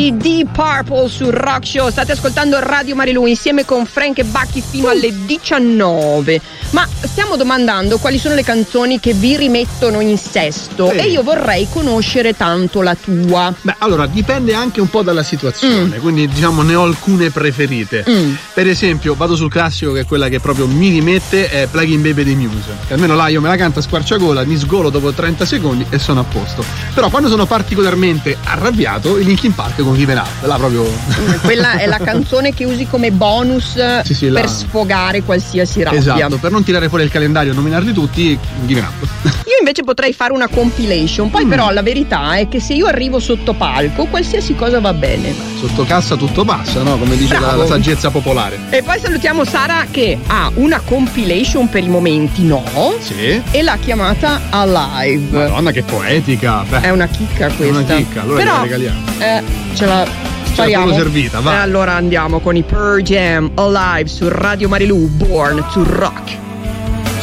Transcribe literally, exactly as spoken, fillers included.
di Deep Purple su Rock Show. State ascoltando Radio Marilù insieme con Frank e Bacchi fino alle diciannove. Ma stiamo domandando quali sono le canzoni che vi rimettono in sesto, sì. E io vorrei conoscere tanto la tua. Beh, allora dipende anche un po' dalla situazione, mm. quindi diciamo ne ho alcune preferite. Mm. Per esempio vado sul classico, che è quella che proprio mi rimette, è Plug-in Baby dei Muse, che almeno là io me la canto a squarciagola, mi sgolo dopo trenta secondi e sono a posto. Però quando sono particolarmente arrabbiato, il Linkin Park con Given Up, là proprio quella è la canzone che usi come bonus, sì, sì, per là sfogare qualsiasi rabbia. Esatto, per non tirare fuori il calendario e nominarli tutti, Given Up. Io invece potrei fare una compilation, poi mm. però la verità è che se io arrivo sotto palco qualsiasi cosa va bene. Sotto cassa tutto passa, no? Come dice la, la saggezza popolare. E poi salutiamo Sara che ha una compilation per i momenti no, sì, e l'ha chiamata Alive. Madonna che poetica. Beh, è una chicca questa. È una chicca, allora però, la regaliamo. Eh, ce la spariamo. servita, va. E allora andiamo con i Pearl Jam, Alive su Radio Marilù, Born to Rock.